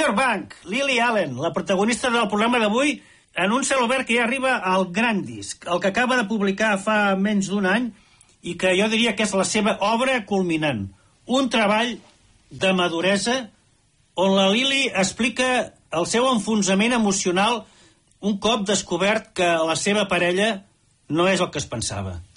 Junior Bank, Lily Allen, la protagonista del programa d'avui, en un celobert que ja arriba al gran disc, el que acaba de publicar fa menys d'un any i que jo diria que és la seva obra culminant. Un treball de maduresa on la Lily explica el seu enfonsament emocional un cop descobert que la seva parella no és el que es pensava.